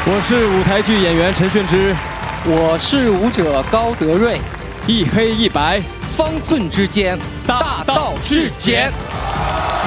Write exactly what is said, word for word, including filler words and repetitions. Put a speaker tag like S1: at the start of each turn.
S1: 我是舞台剧演员陈炫之，
S2: 我是舞者高德瑞，
S1: 一黑一白，
S2: 方寸之间，大道至简。